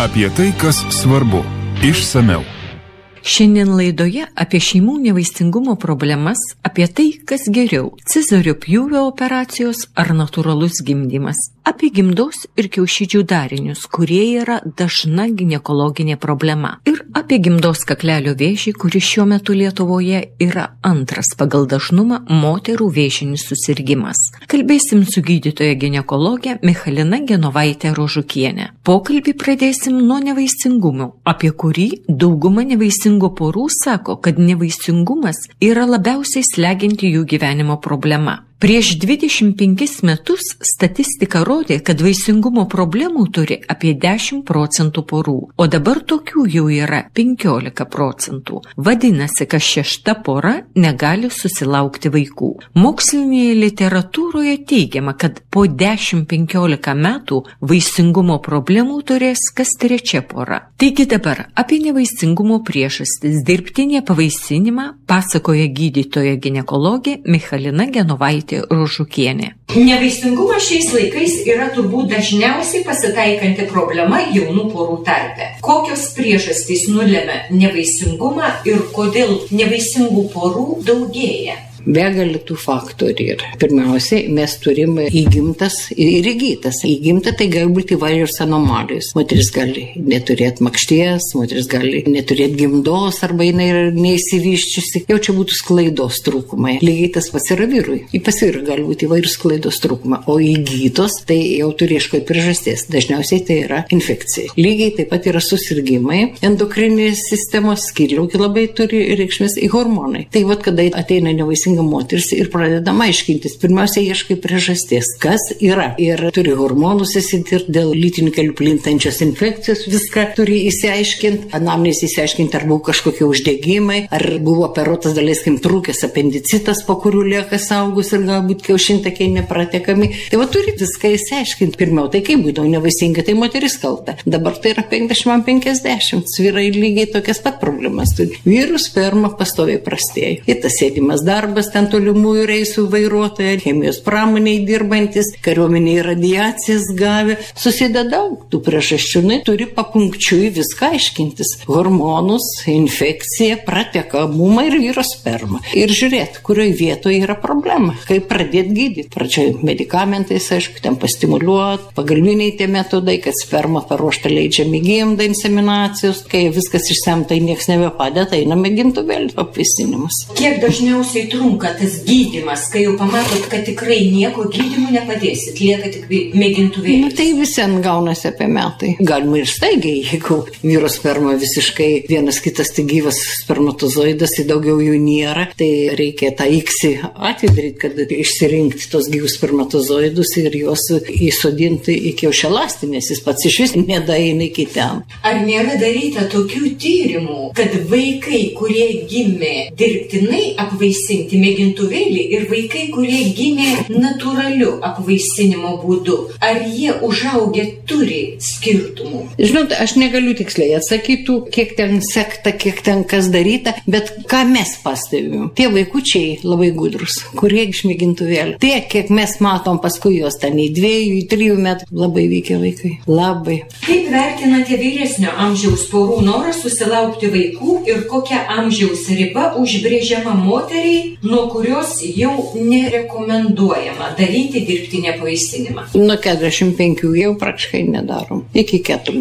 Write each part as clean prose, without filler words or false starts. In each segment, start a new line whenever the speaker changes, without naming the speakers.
Apie tai, kas svarbu. Išsamiau.
Šiandien laidoje apie šeimų nevaisingumo problemas, apie tai, kas geriau – cezario pjūvio operacijos ar natūralus gimdymas, apie gimdos ir kiaušidžių darinius, kurie yra dažna ginekologinė problema, ir apie gimdos kaklelio vėžį, kuris šiuo metu Lietuvoje yra antras pagal dažnumą moterų vėžinis susirgimas. Kalbėsim su gydytoja ginekologė Michalina Genovaitė Rožukienė. Pokalbį pradėsim nuo nevaisingumo, apie kurį dauguma nevaisingų porų sako, kad nevaisingumas yra labiausiai slegianti jų gyvenimo problema. Prieš 25 metus statistika rodė, kad vaisingumo problemų turi apie 10% porų, o dabar tokių jau yra 15%. Vadinasi, kas šešta pora negali susilaukti vaikų. Mokslinėje literatūroje teigiama, kad po 10-15 metų vaisingumo problemų turės kas trečia pora. Taigi dabar apie nevaisingumo priežastis, dirbtinį pavaisinimą pasakoja gydytoja ginekologė Michalina Genovaitė Rožukienė.
Nevaisingumas šiais laikais yra turbūt dažniausiai pasitaikanti problema jaunų porų tarpe. Kokios priežastys nulemia nevaisingumą ir kodėl nevaisingų porų daugėja?
Begalė tų faktorių yra. Pirmiausiai, mes turime įgimtas ir įgytas. Įgimta tai gali būti įvairios anomalijos. Moteris gali neturėti makšties, moteris gali neturėti gimdos arba jinai yra neįsivyščiusi. Jau čia būtų sklaidos trūkumai. Lygiai tas pats yra vyrui. Pas vyrų gali būti įvairios sklaidos trūkumai. O įgytos tai jau turi ieškoti priežasties. Dažniausiai tai yra infekcija. Lygiai taip pat yra susirgimai. Endokrininės sistemos skydliaukė labai turi reikšmės į hormonai. Tai vat, kada ateina nevaisinga moteris ir pradedam aiškintis. Pirmiausia, ieškai priežasties, kas yra. Ir turi hormonus įsitirti dėl lytinių kelių plintančios infekcijos, viską turi įsiaiškinti, anamnės įsiaiškinti, ar buvo kažkokie uždegimai, ar buvo operuotas daleiskim trūkęs apendicitas, po kurių lieka saugus ir galbūt kiaušintakiai nepratekami. Tai va turi viską įsiaiškinti. Pirmiau, tai kaip būdavo nevaisinga, tai moteris kalta. Dabar tai yra 50-50. Vyrai lygiai tokias pat problemas turi. Vyrų sperma pastoviai prastėja. Ir tas sėdimas darbas, ten tolimųjų reisų vairuotojai, chemijos pramoniai dirbantis, kariuomeniai radiacijas gavę. Susideda daug tų priežasčių, turi papunkčiui viską aiškintis. Hormonus, infekciją, pratekamumą ir vyro spermą. Ir žiūrėti, kurioje vietoje yra problema, kaip pradėti gydyti. Pradžioj medikamentais, aišku, ten pastimuliuoti, pagalbiniai tie metodai, kad sperma paruošta leidžiami gimda inseminacijos, kai viskas išsemta, nieks nebepadeda, eina mėgintuvėlį apvaisinimas.
Kiek dažniausiai trunka tas gydymas, kai jau pamatot, kad tikrai nieko gydymu nepadėsit, lieka tik mėgintuvėlis?
Tai visien gaunasi apie metai. Galima ir staigiai, jeigu vyro sperma visiškai vienas kitas tik gyvas spermatozoidas, tai daugiau jų nėra, tai reikia tą iksį atidaryti, kad išsirinkti tos gyvus spermatozoidus ir juos įsodinti į kiaušialąstį, nes jis pats iš vis nedaeina iki ten.
Ar nėra daryta tokių tyrimų, kad vaikai, kurie gimė dirbtinai apvaisinti mėgintuvėlį ir vaikai, kurie gimė natūraliu apvaisinimo būdu, ar jie užaugę turi skirtumų?
Žinot, aš negaliu tiksliai atsakyti, kiek ten sekta, kiek ten kas daryta, bet ką mes pastebim? Tie vaikučiai labai gudrus, kurie iš mėgintuvėlį. Tie, kiek mes matom paskui juos ten į 2-3 metų, labai veikia vaikai. Labai.
Kaip vertinate vyresnio amžiaus porų norą susilaukti vaikų ir kokia amžiaus riba užbrėžiama moteriai, nuo kurios jau nerekomenduojama daryti dirbtinį apvaisinimą?
Nuo 45 jau praktiškai nedarom. Iki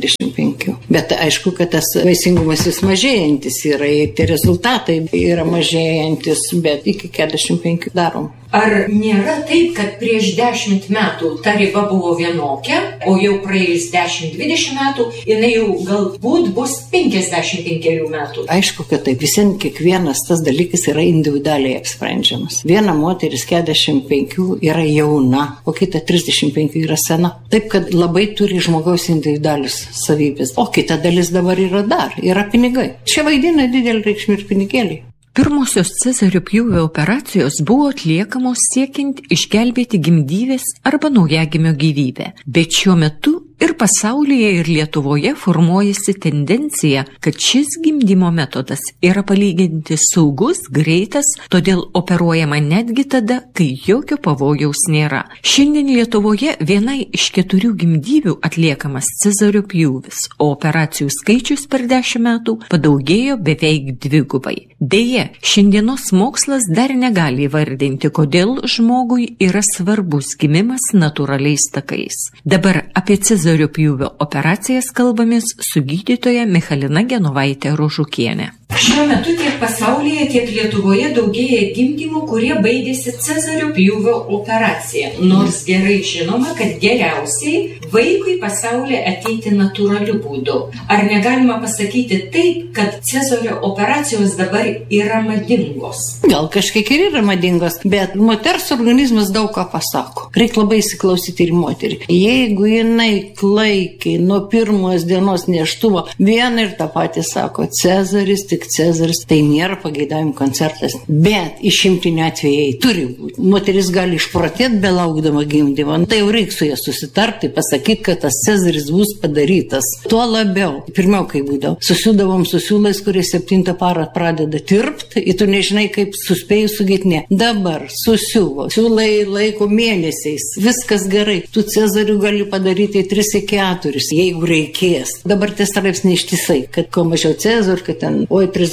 45. Bet aišku, kad tas vaisingumas vis mažėjantis yra, tie rezultatai yra mažėjantis, bet iki 45 darom.
Ar nėra taip, kad prieš 10 metų ta riba buvo vienokia, o jau praėjus 10-20 metų, jinai jau galbūt bus 55 metų?
Aišku, kad taip. Visien kiekvienas tas dalykas yra individualiai apsprendžiamas. Viena moteris 45 yra jauna, o kita 35 yra sena. Taip, kad labai turi žmogaus individualius savybės. O kita dalis dabar yra pinigai. Čia vaidina didelį reikšmę ir pinigėlį.
Pirmosios cezario pjūvio operacijos buvo atliekamos siekiant išgelbėti gimdyvės arba naujagimio gyvybę, bet šiuo metu Ir pasaulyje, ir Lietuvoje formuojasi tendencija, kad šis gimdymo metodas yra palyginti saugus, greitas, todėl operuojama netgi tada, kai jokio pavojaus nėra. Šiandien Lietuvoje vienai iš 4 gimdyvių atliekamas cezario pjūvis, o operacijų skaičius per 10 metų padaugėjo beveik 2. Deja, šiandienos mokslas dar negali įvardinti, kodėl žmogui yra svarbus gimimas natūraliais takais. Dabar apie cezario pjūvio operacijas kalbamės su gydytoja Michalina Genovaitė Rožukienė.
Šiuo metu tiek pasaulyje, tiek Lietuvoje daugėja gimdymų, kurie baigėsi cezario pjūvio operacija. Nors gerai žinoma, kad geriausiai vaikui pasaulyje ateiti natūraliu būdu. Ar negalima pasakyti taip, kad cezario operacijos dabar yra madingos?
Gal kažkiek ir yra madingos, bet moters organizmas daug ką pasako. Reikia labai įsiklausyti ir moterį. Jeigu jinai klaikiai nuo pirmos dienos nėštumo vieną ir tą patį sako, cezaris, tik cezaris, tai nėra pageidavimų koncertas. Bet išimtiniu atvejai turi būti. Moteris gali išprotėti belaukdama gimdymo. Tai jau reikia su ja susitarti, pasakyti, kad tas cezaris bus padarytas. Tuo labiau. Pirmiau, kai būdavo, susiūdavom su siūlais, kurie 7 parą pradeda tirpti, ir tu nežinai, kaip suspėjai sugytinė. Dabar susiūvo. Siūlai laiko mėnesiais. Viskas gerai. Tu cezarių gali padaryti 3-4, jeigu reikės. Dabar tie straipsniai ištisai, kad kuo mažiau cezarių, kad ten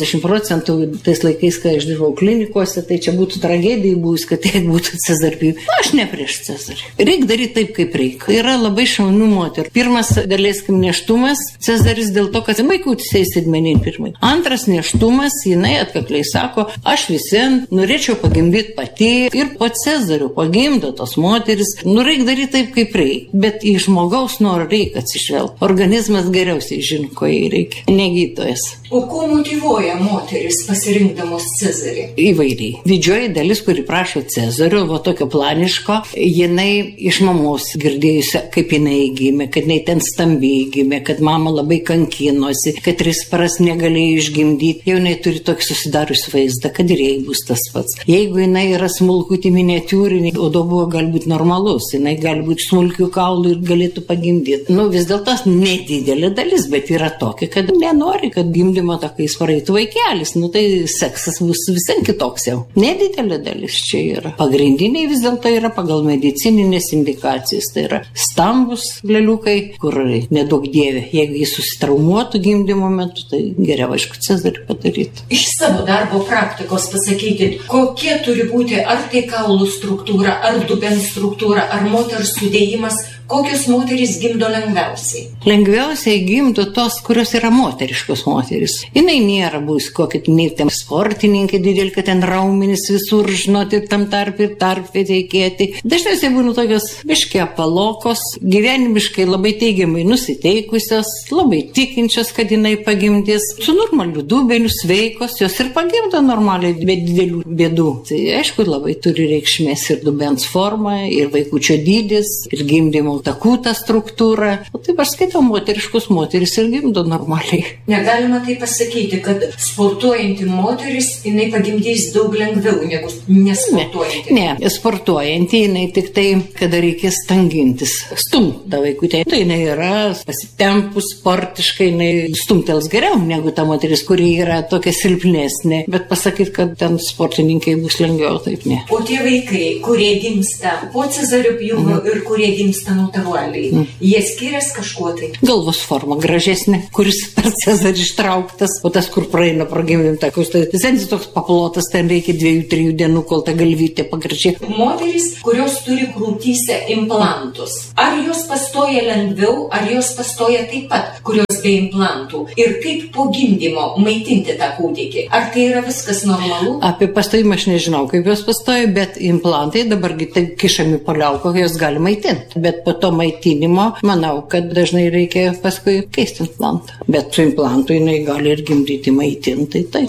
30% tais laikais, kai aš dirbau klinikose, tai čia būtų tragedija buvus, kad tai būtų cezarpijų. Aš ne prieš cezarį. Reikia daryti taip, kaip reikia. Yra labai šaunių moterų. Pirmas, daleiskim, nėštumas, cezaris dėl to, kad vaikutis įsidmenin pirmai. Antras nėštumas, jinai atkakliai sako, aš visien norėčiau pagimdyti pati ir po cezarių pagimdo tos moteris. Reikia daryti taip, kaip reikia. Bet į žmogaus norą reikia atsižvelgti. Organizmas geriausiai žino, ko jai reikia. Negydytojas.
O ko motyvuoja moteris pasirinkdamos cezarį?
Įvairiai. Didžioji dalis, kuri prašo cezario, va tokio planiško, jinai iš mamos girdėjusi, kaip jinai gimė, kad jinai ten stambiai gimė, kad mama labai kankinosi, kad 3 paras negalėjo išgimdyti. Jau jinai turi tokį susidariusi vaizdą, kad ir jai bus tas pats. Jeigu jinai yra smulkutį miniatiūrinį, o dubuo gali būti normalus, jinai gali būti smulkių kaulų ir galėtų pagimdyti. Vis dėlto nedidelė dalis, bet yra tokia, kad nenori, kad gimdymo takais praeitų vaikelis. Tai seksas bus visai kitoks jau. Nedidelė dalis čia yra. Pagrindiniai vis dėlto yra pagal medicininės indikacijas. Tai yra stambus leliukai, kur nedaug dievė. Jeigu jis susitraumuotų gimdymo metu, tai geriau, aišku, cezarį padaryti.
Iš savo darbo praktikos pasakykit, kokie turi būti ar tai kaulų struktūra, ar dubens struktūra, ar moters sudėjimas, kokios moterys gimdo lengviausiai?
Lengviausiai gimdo tos, kurios yra moteriškos moteris. Jinai nėra bus kokie nei ten sportininkai dideli, kad ten raumenys visur, žinoti, tam tarp reikėti. Dažniausiai būna tokios biškai apalokos, gyvenimiškai labai teigiamai nusiteikusios, labai tikinčios, kad jinai pagimdys. Su normaliu dubeniu, sveikos, jos ir pagimdo normaliai, be didelių bėdų. Tai aišku, labai turi reikšmės ir dubens forma, ir vaikučio dydis, ir gimdymo takų ta struktūra. Taip aš skaitau, moteriškus moteris ir gimdo normaliai.
Negalima tai pasakyti, kad sportuojanti moteris, jinai pagimdys daug lengviau negu nesportuojanti.
Ne, sportuojanti, jinai tik tai, kada reikės stangintis. Stumta vaikutė. Tai jinai yra pasitempus sportiškai, jinai stumtels geriau negu ta moteris, kuri yra tokia silpnesnė. Bet pasakyti, kad ten sportininkai bus lengviau, taip ne.
O tie vaikai, kurie gimsta po cezario pjūvio ir kurie gimsta natūraliai, jie skiriasi kažkuo tai?
Galvos forma gražesnė, kuris per cezarį ištrauktas, o tas, kur praeina pragimdym takus, tai senis toks paplotas, ten reikia 2-3 dienų, kol ta galvytė pagražė.
Moteris, kurios turi krūtyse implantus, ar jos pastoja lengviau, ar jos pastoja taip pat, kurios be implantų? Ir kaip po gimdymo maitinti tą kūdikį? Ar tai yra viskas normalu?
Apie pastojimą aš nežinau, kaip jos pastoja, bet implantai dabargi tai kišami po liauką, jos gali maitinti. Bet po to maitinimo, manau, kad dažnai reikia paskui keisti implantą. Bet su implantu jinai gali ir gimdyti maitinti, tai.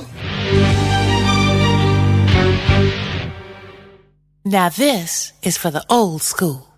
Now this is for the old school.